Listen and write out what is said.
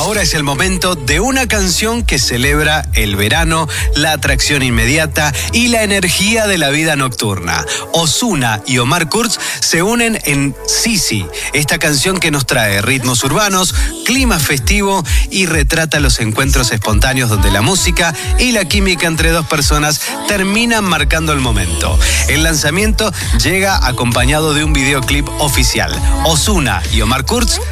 Ahora es el momento de una canción que celebra el verano, la atracción inmediata y la energía de la vida nocturna. Ozuna y Omar Kurz se unen en Sisi, esta canción que nos trae ritmos urbanos, clima festivo y retrata los encuentros espontáneos donde la música y la química entre dos personas terminan marcando el momento. El lanzamiento llega acompañado de un videoclip oficial. Ozuna y Omar Kurz